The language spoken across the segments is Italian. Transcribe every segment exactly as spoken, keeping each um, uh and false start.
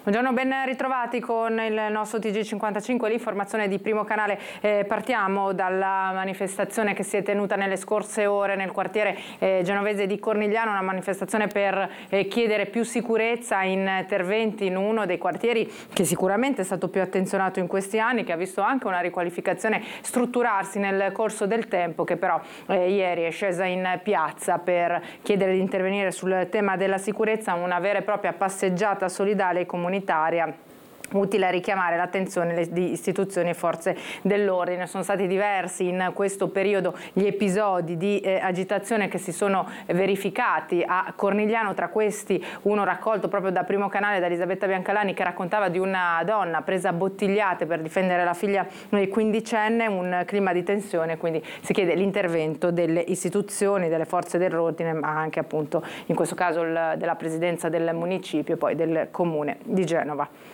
Buongiorno, ben ritrovati con il nostro T G cinquantacinque, l'informazione di Primo Canale. Eh, partiamo dalla manifestazione che si è tenuta nelle scorse ore nel quartiere eh, genovese di Cornigliano, una manifestazione per eh, chiedere più sicurezza, interventi in uno dei quartieri che sicuramente è stato più attenzionato in questi anni, che ha visto anche una riqualificazione strutturarsi nel corso del tempo, che però eh, ieri è scesa in piazza per chiedere di intervenire sul tema della sicurezza, una vera e propria passeggiata solidale e comunitaria utile a richiamare l'attenzione di istituzioni e forze dell'ordine. Sono stati diversi in questo periodo gli episodi di eh, agitazione che si sono verificati a Cornigliano, tra questi uno raccolto proprio da Primo Canale da Elisabetta Biancalani, che raccontava di una donna presa a bottigliate per difendere la figlia quindicenne, un clima di tensione, quindi si chiede l'intervento delle istituzioni, delle forze dell'ordine, ma anche appunto in questo caso il, della presidenza del municipio e poi del comune di Genova.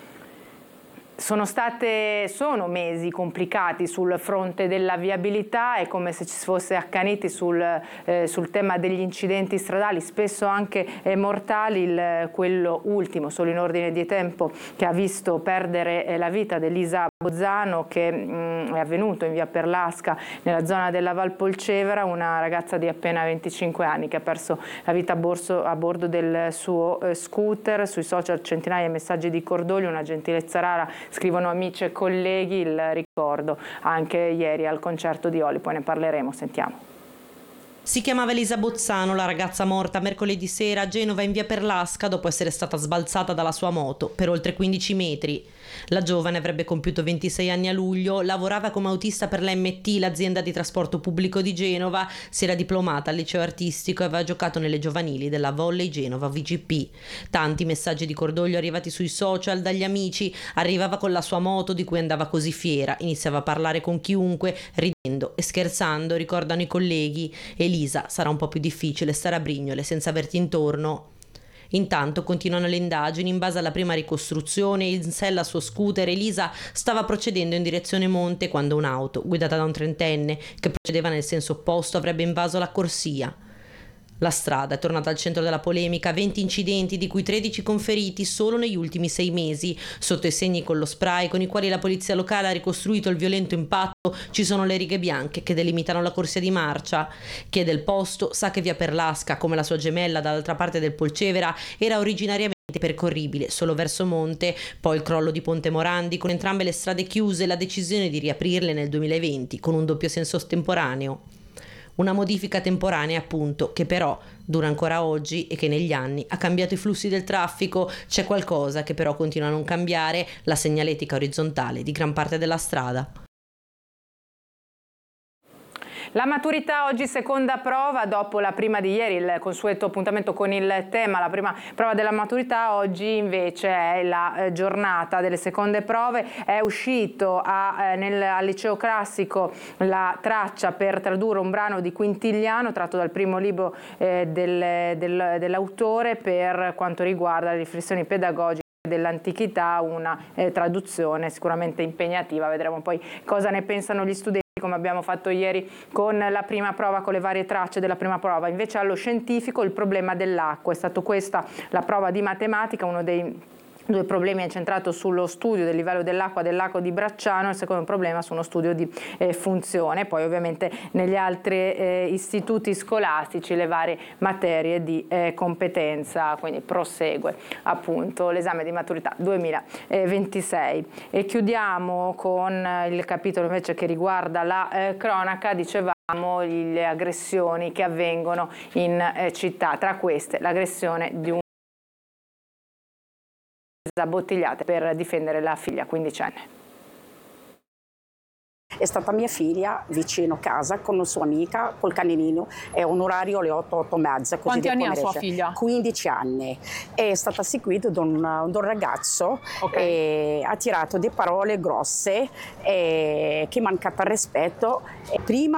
Sono state, sono mesi complicati sul fronte della viabilità, è come se ci si fosse accaniti sul, eh, sul tema degli incidenti stradali, spesso anche eh, mortali. Il, quello ultimo, solo in ordine di tempo, che ha visto perdere eh, la vita di Elisa Bozzano, che mh, è avvenuto in via Perlasca, nella zona della Valpolcevera, una ragazza di appena venticinque anni che ha perso la vita a, borso, a bordo del suo eh, scooter. Sui social centinaia di messaggi di cordoglio, una gentilezza rara, scrivono amici e colleghi, il ricordo anche ieri al concerto di Oli, poi ne parleremo, sentiamo. Si chiamava Elisa Bozzano, la ragazza morta mercoledì sera a Genova in via Perlasca dopo essere stata sbalzata dalla sua moto per oltre quindici metri. La giovane avrebbe compiuto ventisei anni a luglio, lavorava come autista per la M T, l'azienda di trasporto pubblico di Genova, si era diplomata al liceo artistico e aveva giocato nelle giovanili della Volley Genova V G P. Tanti messaggi di cordoglio arrivati sui social dagli amici, arrivava con la sua moto di cui andava così fiera, iniziava a parlare con chiunque, ridendo e scherzando, ricordano i colleghi. Elisa, sarà un po' più difficile stare a Brignole senza averti intorno. Intanto continuano le indagini. In base alla prima ricostruzione, in sella al suo scooter, Elisa stava procedendo in direzione monte quando un'auto, guidata da un trentenne che procedeva nel senso opposto, avrebbe invaso la corsia. La strada è tornata al centro della polemica, venti incidenti di cui tredici con feriti solo negli ultimi sei mesi. Sotto i segni con lo spray con i quali la polizia locale ha ricostruito il violento impatto ci sono le righe bianche che delimitano la corsia di marcia. Chi è del posto sa che via Perlasca, come la sua gemella dall'altra parte del Polcevera, era originariamente percorribile solo verso monte, poi il crollo di Ponte Morandi con entrambe le strade chiuse e la decisione di riaprirle nel duemilaventi con un doppio senso estemporaneo. Una modifica temporanea, appunto, che però dura ancora oggi e che negli anni ha cambiato i flussi del traffico. C'è qualcosa che però continua a non cambiare: la segnaletica orizzontale di gran parte della strada. La maturità oggi seconda prova, dopo la prima di ieri, il consueto appuntamento con il tema, la prima prova della maturità. Oggi invece è la eh, giornata delle seconde prove. È uscito a, eh, nel, al liceo classico la traccia per tradurre un brano di Quintiliano tratto dal primo libro eh, del, del, dell'autore per quanto riguarda le riflessioni pedagogiche dell'antichità, una eh, traduzione sicuramente impegnativa. Vedremo poi cosa ne pensano gli studenti, come abbiamo fatto ieri con la prima prova, con le varie tracce della prima prova. Invece allo scientifico il problema dell'acqua, è stata questa la prova di matematica, uno dei due problemi è centrato sullo studio del livello dell'acqua del lago di Bracciano, il secondo problema su uno studio di eh, funzione. Poi ovviamente negli altri eh, istituti scolastici le varie materie di eh, competenza, quindi prosegue appunto l'esame di maturità duemilaventisei. E chiudiamo con il capitolo invece che riguarda la eh, cronaca. Dicevamo le aggressioni che avvengono in eh, città, tra queste l'aggressione di un bottigliate per difendere la figlia quindicenne. È stata mia figlia vicino casa con una sua amica col caninino, è un orario alle otto, otto e mezza. Quanti anni ha sua figlia? quindici anni. È stata seguita da un, da un ragazzo, okay. E ha tirato delle parole grosse e che mancata rispetto. E prima